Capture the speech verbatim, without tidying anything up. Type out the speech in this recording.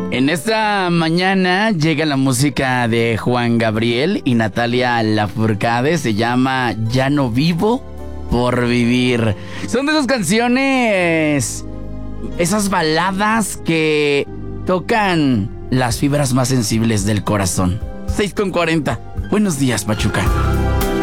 En esta mañana llega la música de Juan Gabriel y Natalia Lafourcade. Se llama Ya no vivo por vivir. Son de esas canciones, esas baladas que tocan las fibras más sensibles del corazón. seis con cuarenta. Buenos días, Pachuca.